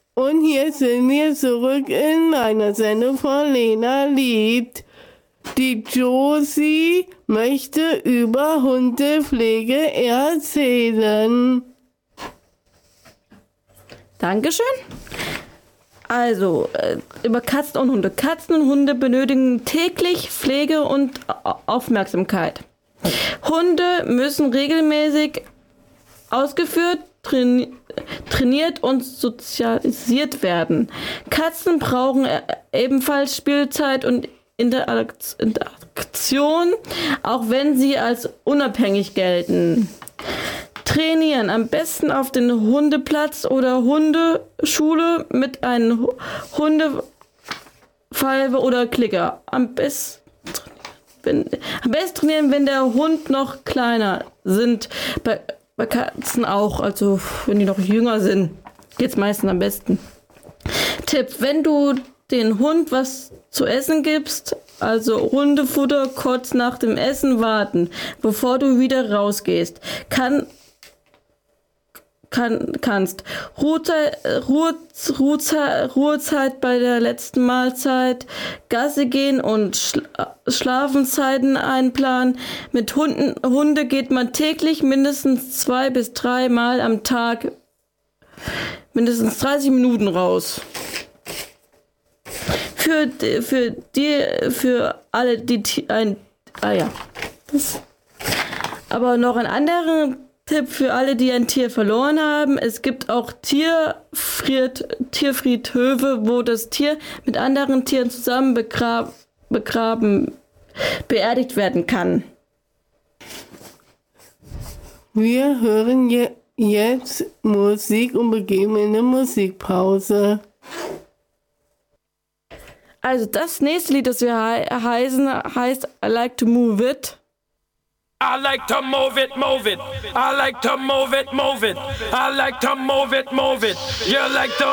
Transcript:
Und hier sind wir zurück in meiner Sendung von Lena liebt. Die Josie möchte über Hundepflege erzählen. Dankeschön. Also, über Katzen und Hunde. Katzen und Hunde benötigen täglich Pflege und Aufmerksamkeit. Hunde müssen regelmäßig ausgeführt, trainiert und sozialisiert werden. Katzen brauchen ebenfalls Spielzeit und Interaktion, auch wenn sie als unabhängig gelten. Trainieren am besten auf den Hundeplatz oder Hundeschule mit einem Hundepfeife oder Klicker. Am besten trainieren, wenn der Hund noch kleiner sind. Bei Katzen auch, also wenn die noch jünger sind, geht's meistens am besten. Tipp: Wenn du den Hund was zu essen gibst, also Hundefutter, kurz nach dem Essen warten, bevor du wieder rausgehst. Kannst. Ruhezeit bei der letzten Mahlzeit, Gassi gehen und Schlafenszeiten einplanen. Mit Hunde geht man täglich mindestens 2 bis 3 Mal am Tag mindestens 30 Minuten raus. Für alle, die aber noch ein anderer Tipp für alle, die ein Tier verloren haben. Es gibt auch Tierfriedhöfe, wo das Tier mit anderen Tieren zusammen beerdigt werden kann. Wir hören jetzt Musik und begeben in eine Musikpause. Also das nächste Lied, das wir heißt I Like to Move It. I like to move it, move it. I like to move it, move it. I like to move it, move it. You like to